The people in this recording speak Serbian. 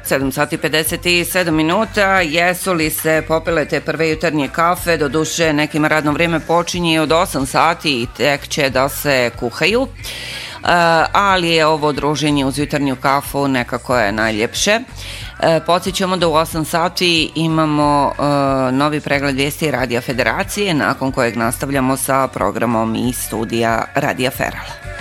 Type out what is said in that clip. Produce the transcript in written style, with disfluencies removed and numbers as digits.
7 sati 57 minuta, jesu li se popile te prve jutarnje kafe, doduše nekim radno vrijeme počinje od 8 sati i tek će da se kuhaju, ali je ovo druženje uz jutarnju kafu nekako je najljepše. Podsjećamo da u 8 sati imamo novi pregled vijesti Radija Federacije, nakon kojeg nastavljamo sa programom iz studija Radija Feral.